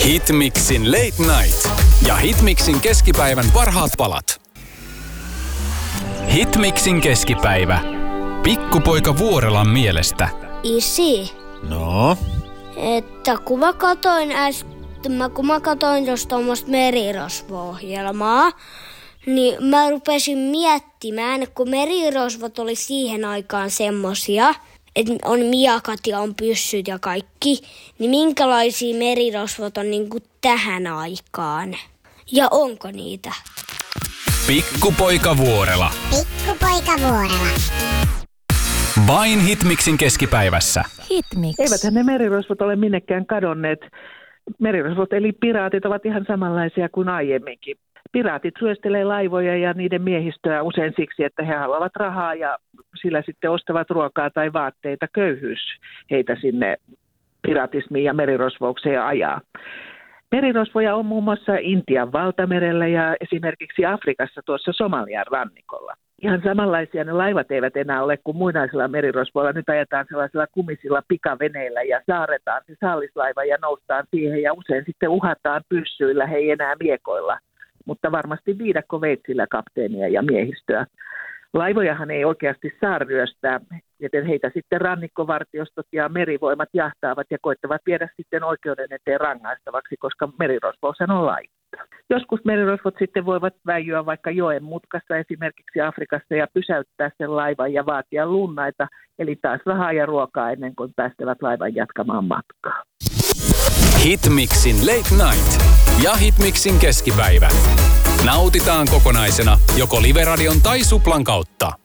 Hitmixin Late Night ja Hitmixin keskipäivän parhaat palat. Hitmixin keskipäivä. Pikkupoika Vuorelan mielestä. Isi. No? Että kun mä katoin tuosta tuommoista merirosvo-ohjelmaa, niin mä rupesin miettimään, kun merirosvot oli siihen aikaan semmosia, että on miakat ja on pyssyt ja kaikki, niin minkälaisia merirosvot on niinku tähän aikaan? Ja onko niitä? Pikkupoika Vuorela. Pikkupoika Vuorela. Vain Hitmixin keskipäivässä. Hitmix. Eiväthän ne merirosvot ole minnekään kadonneet. Merirosvot eli piraatit ovat ihan samanlaisia kuin aiemminkin. Piraatit syöstelee laivoja ja niiden miehistöä usein siksi, että he haluavat rahaa ja sillä sitten ostavat ruokaa tai vaatteita. Köyhyys heitä sinne piratismiin ja merirosvoukseen ajaa. Merirosvoja on muun muassa Intian valtamerellä ja esimerkiksi Afrikassa tuossa Somalian rannikolla. Ihan samanlaisia ne laivat eivät enää ole kuin muinaisilla merirosvoilla. Nyt ajetaan sellaisilla kumisilla pikaveneillä ja saaretaan se saalislaiva ja noustaan siihen ja usein sitten uhataan pyssyillä, he ei enää miekoilla. Mutta varmasti viidakkoveitsillä kapteenia ja miehistöä. Laivojahan ei oikeasti saa ryöstää, joten heitä sitten rannikkovartiostot ja merivoimat jahtaavat ja koittavat viedä sitten oikeuden eteen rangaistavaksi, koska merirosvoushan on laittaa. Joskus merirosvot sitten voivat väijyä vaikka joen mutkassa esimerkiksi Afrikassa ja pysäyttää sen laivan ja vaatia lunnaita, eli taas rahaa ja ruokaa ennen kuin päästävät laivan jatkamaan matkaa. Hitmixin Late Night ja Hitmixin keskipäivä. Nautitaan kokonaisena joko Live Radion tai Suplan kautta.